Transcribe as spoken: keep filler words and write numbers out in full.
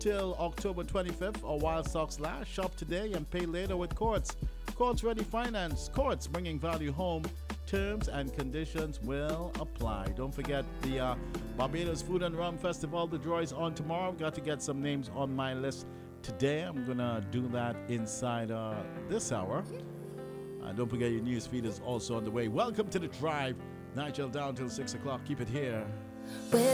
till October twenty-fifth or while stocks last. Shop today and pay later with Courts. Courts Ready Finance. Courts bringing value home. Terms and conditions will apply. Don't forget the uh, Barbados Food and Rum Festival. The draw is on tomorrow. I've got to get some names on my list today. I'm going to do that inside uh, this hour. Uh, don't forget your news feed is also on the way. Welcome to the Drive. Nigel down till six o'clock. Keep it here.